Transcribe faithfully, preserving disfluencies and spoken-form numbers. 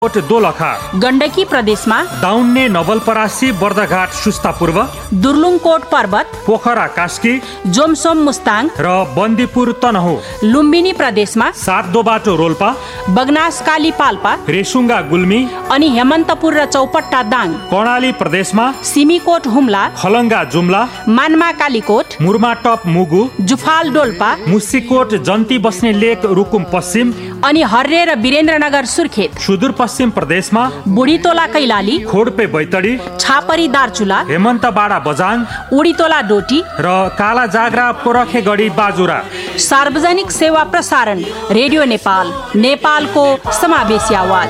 Coat Dolakha, Gandaki प्रदेशमा दाउन्ने नवलपरासी बर्दघाट सुस्ता पूर्व, दुर्लुङकोट पर्वत, पोखरा कास्की, जोमसोम मुस्ताङ र बन्दीपुर तनहु। लुम्बिनी प्रदेशमा सातदो बाटो रोल्पा, बगनास काली पाल्पा, रेसुङ्गा गुल्मी अनि हेमन्तपुर र चौपट्टा दाङ। कर्णाली प्रदेशमा सिमीकोट हुम्ला, खलङ्गा जुम्ला, मानमा कालीकोट, मुर्माटप मुगु, जुफाल डोल्पा, मुसिकोट जन्ती बस्ने लेक रुकुम पश्चिम, अनि हर्रे र वीरेन्द्रनगर सुर्खेत। सुदूरपश्चिम प्रदेशमा बुढीतोला कैलाली, खोडपे बैतडी, छापरी दार्चुला, हेमन्तबाडा बजाङ, उडीतोला डोटी र काला जाग्रा पोरखेगढी बाजुरा। सार्वजनिक सेवा प्रसारण रेडियो नेपाल, नेपालको समावेशी आवाज।